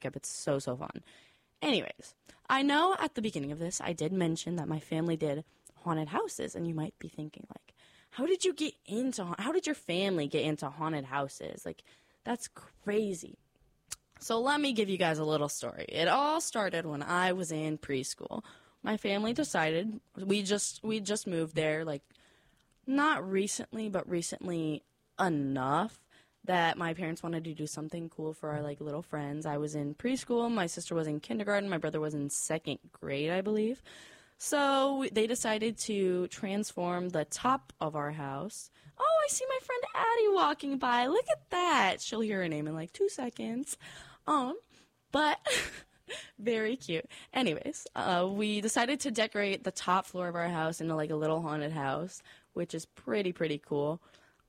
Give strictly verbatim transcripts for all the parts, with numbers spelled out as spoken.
up. It's so, so fun. Anyways, I know at the beginning of this, I did mention that my family did haunted houses, and you might be thinking, like, how did you get into, how did your family get into haunted houses? Like, that's crazy. So let me give you guys a little story. It all started when I was in preschool. My family decided, we just, we just moved there, like, not recently, but recently enough that my parents wanted to do something cool for our, like, little friends. I was in preschool, my sister was in kindergarten, my brother was in second grade, I believe. So they decided to transform the top of our house. Oh, I see my friend Addie walking by. Look at that. She'll hear her name in, like, two seconds. Um, but very cute. Anyways, uh, we decided to decorate the top floor of our house into, like, a little haunted house, which is pretty, pretty cool.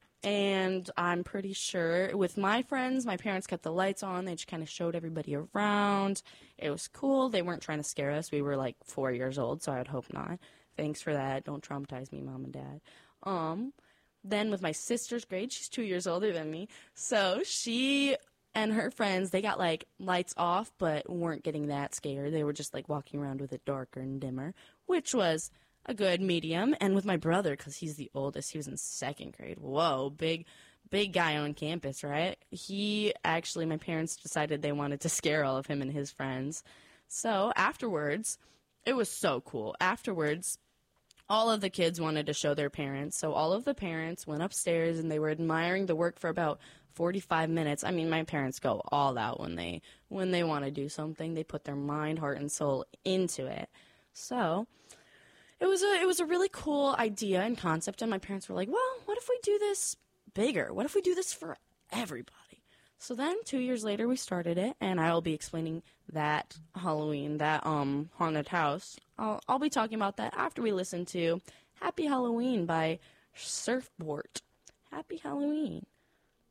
And I'm pretty sure with my friends, my parents kept the lights on. They just kind of showed everybody around. It was cool. They weren't trying to scare us. We were like four years old, so I would hope not. Thanks for that. Don't traumatize me, Mom and Dad. Um, then with my sister's grade, she's two years older than me. So she and her friends, they got like lights off, but weren't getting that scared. They were just like walking around with it darker and dimmer, which was a good medium. And with my brother, because he's the oldest, he was in second grade. Whoa, big, big guy on campus, right? He actually, my parents decided they wanted to scare all of him and his friends. So afterwards, it was so cool. Afterwards, all of the kids wanted to show their parents. So all of the parents went upstairs and they were admiring the work for about forty-five minutes. I mean, my parents go all out when they when they want to do something. They put their mind, heart, and soul into it. So It was a it was a really cool idea and concept, and my parents were like, well, what if we do this bigger? What if we do this for everybody? So then two years later, we started it, and I'll be explaining that Halloween, that um haunted house. I'll, I'll be talking about that after we listen to Happy Halloween by Surfboard. Happy Halloween.